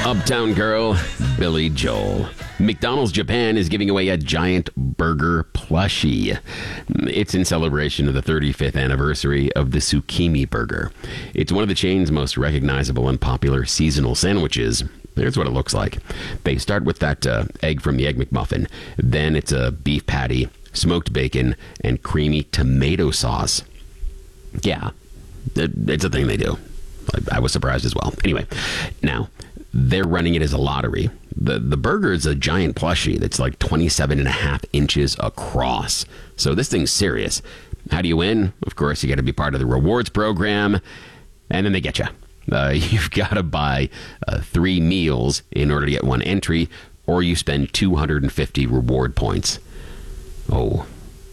Uptown Girl, Billy Joel. McDonald's Japan is giving away a giant burger plushie. It's in celebration of the 35th anniversary of the Tsukimi burger. It's one of the chain's most recognizable and popular seasonal sandwiches. Here's what it looks like. They start with that egg from the Egg McMuffin. Then it's a beef patty, smoked bacon, and creamy tomato sauce. Yeah, it's a thing they do. I was surprised as well. Anyway, now, they're running it as a lottery. The burger is a giant plushie that's like 27 and a half inches across. So this thing's serious. How do you win? Of course, you got to be part of the rewards program. And then they get you. You've got to buy 3 meals in order to get one entry, or you spend 250 reward points. Oh,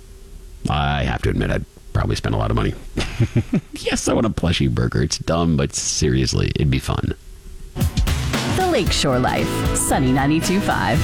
I have to admit, I'd probably spend a lot of money. Yes, I want a plushie burger. It's dumb, but seriously, it'd be fun. The Lakeshore Life, Sunny 92.5.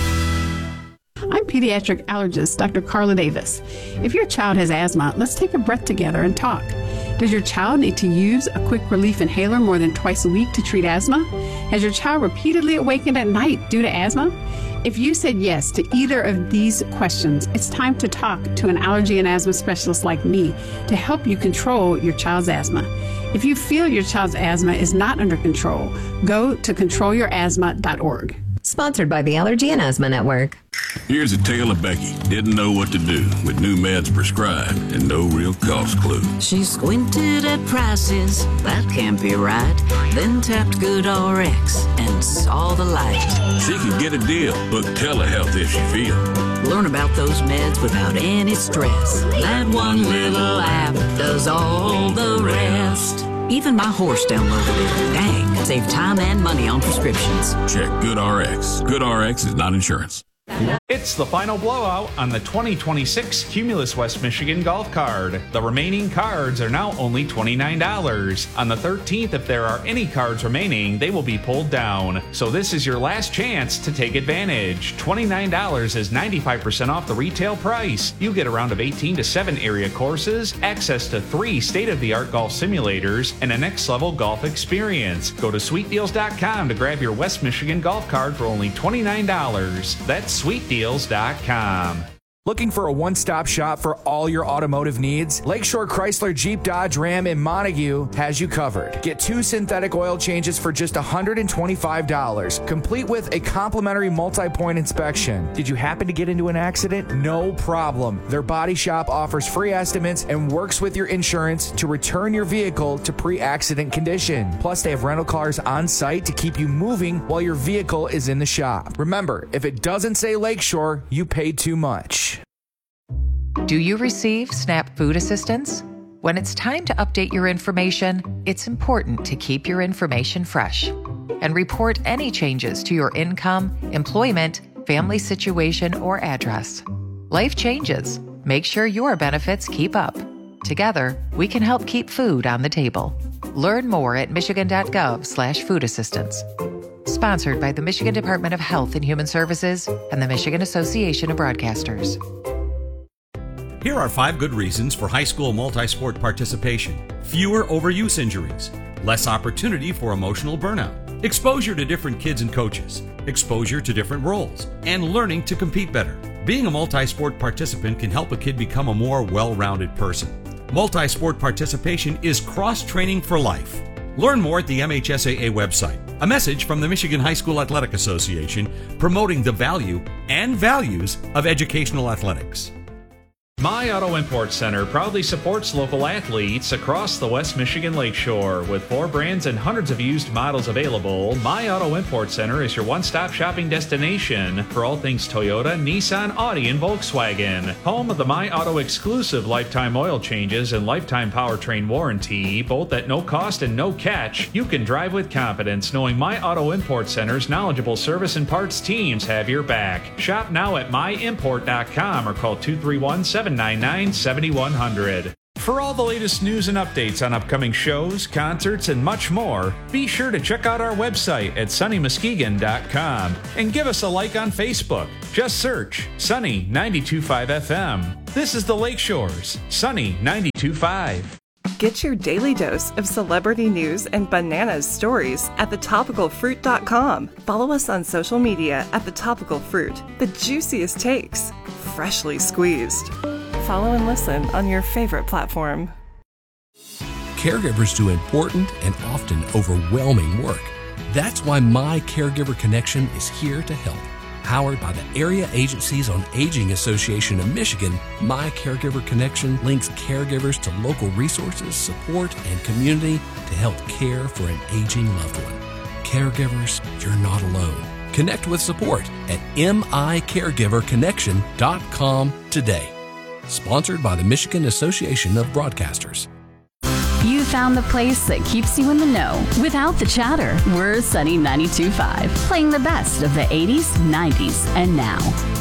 I'm pediatric allergist Dr. Carla Davis. If your child has asthma, let's take a breath together and talk. Does your child need to use a quick relief inhaler more than twice a week to treat asthma? Has your child repeatedly awakened at night due to asthma? If you said yes to either of these questions, it's time to talk to an allergy and asthma specialist like me to help you control your child's asthma. If you feel your child's asthma is not under control, go to controlyourasthma.org. Sponsored by the Allergy and Asthma Network. Here's a tale of Becky. Didn't know what to do with new meds prescribed and no real cost clue. She squinted at prices, that can't be right. Then tapped GoodRx and saw the light. She could get a deal. Book telehealth if she feel. Learn about those meds without any stress. That one little app does all the rest. Even my horse downloaded it. Dang, save time and money on prescriptions. Check GoodRx. GoodRx is not insurance. It's the final blowout on the 2026 Cumulus West Michigan Golf Card. The remaining cards are now only $29. On the 13th, if there are any cards remaining, they will be pulled down. So this is your last chance to take advantage. $29 is 95% off the retail price. You get a round of 18 to 7 area courses, access to 3 state-of-the-art golf simulators, and a next-level golf experience. Go to sweetdeals.com to grab your West Michigan Golf Card for only $29. That's sweetdeals.com. Looking for a one-stop shop for all your automotive needs? Lakeshore Chrysler Jeep Dodge Ram in Montague has you covered. Get 2 synthetic oil changes for just $125, complete with a complimentary multi-point inspection. Did you happen to get into an accident? No problem. Their body shop offers free estimates and works with your insurance to return your vehicle to pre-accident condition. Plus, they have rental cars on site to keep you moving while your vehicle is in the shop. Remember, if it doesn't say Lakeshore, you paid too much. Do you receive SNAP food assistance? When it's time to update your information, it's important to keep your information fresh and report any changes to your income, employment, family situation, or address. Life changes. Make sure your benefits keep up. Together, we can help keep food on the table. Learn more at michigan.gov/food assistance. Sponsored by the Michigan Department of Health and Human Services and the Michigan Association of Broadcasters. Here are 5 good reasons for high school multi-sport participation. Fewer overuse injuries, less opportunity for emotional burnout, exposure to different kids and coaches, exposure to different roles, and learning to compete better. Being a multi-sport participant can help a kid become a more well-rounded person. Multi-sport participation is cross-training for life. Learn more at the MHSAA website. A message from the Michigan High School Athletic Association promoting the value and values of educational athletics. My Auto Import Center proudly supports local athletes across the West Michigan Lakeshore. With 4 brands and hundreds of used models available, My Auto Import Center is your one-stop shopping destination for all things Toyota, Nissan, Audi, and Volkswagen. Home of the My Auto exclusive lifetime oil changes and lifetime powertrain warranty, both at no cost and no catch. You can drive with confidence knowing My Auto Import Center's knowledgeable service and parts teams have your back. Shop now at myimport.com or call 231-799-7100. For all the latest news and updates on upcoming shows, concerts, and much more, be sure to check out our website at sunnymuskegon.com and give us a like on Facebook. Just search Sunny 92.5 FM. This is the Lakeshores, Sunny 92.5. Get your daily dose of celebrity news and bananas stories at thetopicalfruit.com. Follow us on social media at The Topical Fruit. The juiciest takes, freshly squeezed. Follow and listen on your favorite platform. Caregivers do important and often overwhelming work. That's why My Caregiver Connection is here to help. Powered by the Area Agencies on Aging Association of Michigan, My Caregiver Connection links caregivers to local resources, support, and community to help care for an aging loved one. Caregivers, you're not alone. Connect with support at micaregiverconnection.com today. Sponsored by the Michigan Association of Broadcasters. You found the place that keeps you in the know without the chatter. We're Sunny 92.5, playing the best of the 80s, 90s, and now.